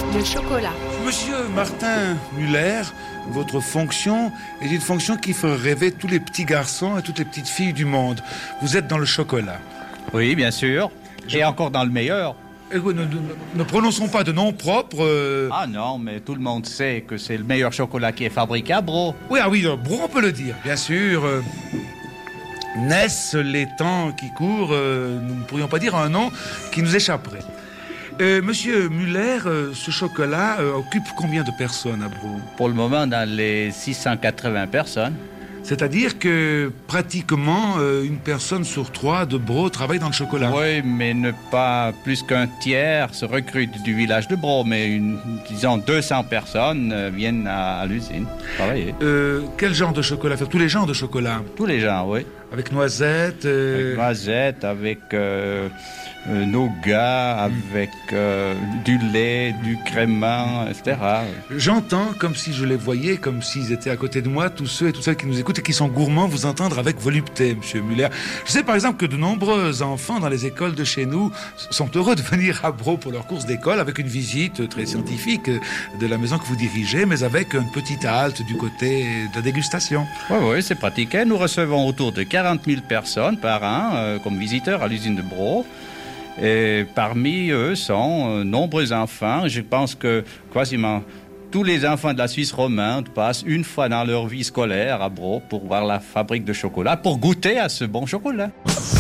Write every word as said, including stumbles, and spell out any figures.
de chocolat. Monsieur Martin Muller, votre fonction est une fonction qui fait rêver tous les petits garçons et toutes les petites filles du monde. Vous êtes dans le chocolat. Oui, bien sûr. Et encore dans le meilleur. Et ne, ne, ne prononçons pas de nom propre. Euh... Ah non, mais tout le monde sait que c'est le meilleur chocolat qui est fabriqué à Bro. Oui, ah oui, Bro, on peut le dire, bien sûr. Euh... Naissent les temps qui courent, euh, nous ne pourrions pas dire un nom qui nous échapperait. Euh, Monsieur Muller, euh, ce chocolat euh, occupe combien de personnes à Bro? Pour le moment, dans les six cent quatre-vingts personnes. C'est-à-dire que pratiquement euh, une personne sur trois de Bro travaille dans le chocolat. Oui, mais ne pas plus qu'un tiers se recrute du village de Bro, mais une, disons deux cents personnes euh, viennent à, à l'usine travailler. Euh, quel genre de chocolat? Enfin, tous les genres de chocolat? Tous les genres, oui. Avec noisettes euh... Avec noisettes, avec euh, euh, nougat, avec euh, du lait, du crément, et cetera. J'entends comme si je les voyais, comme s'ils étaient à côté de moi, tous ceux et toutes celles qui nous écoutent et qui sont gourmands, vous entendre avec volupté, Monsieur Muller. Je sais par exemple que de nombreux enfants dans les écoles de chez nous sont heureux de venir à Bro pour leur course d'école avec une visite très scientifique de la maison que vous dirigez, mais avec une petite halte du côté de la dégustation. Oui, oui, c'est pratique. Nous recevons autour de quarante mille personnes par an euh, comme visiteurs à l'usine de Bro. Et parmi eux sont euh, nombreux enfants. Je pense que quasiment tous les enfants de la Suisse romande passent une fois dans leur vie scolaire à Bro pour voir la fabrique de chocolat, pour goûter à ce bon chocolat.